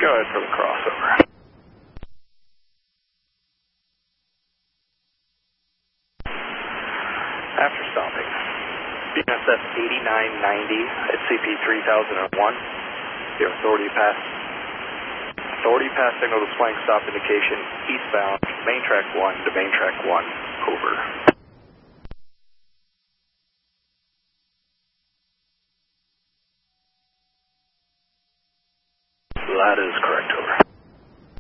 Go ahead for the crossover. After stopping, BNSF 8990 at CP 3001. You have authority pass signal displaying stop indication eastbound, main track 1 to main track 1, over. That is correct, over.